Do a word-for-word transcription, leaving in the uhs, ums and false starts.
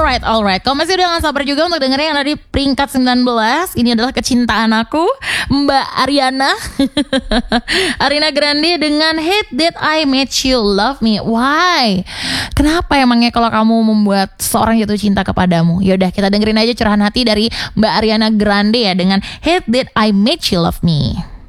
Alright, alright. Kalau masih udah gak sabar juga untuk dengerin yang ada di peringkat sembilan belas. Ini adalah kecintaan aku, Mbak Ariana Ariana Grande dengan Hate That I Made You Love Me. Why? Kenapa emangnya kalau kamu membuat seorang jatuh cinta kepadamu? Yaudah, kita dengerin aja curahan hati dari Mbak Ariana Grande ya dengan Hate That I Made You Love Me.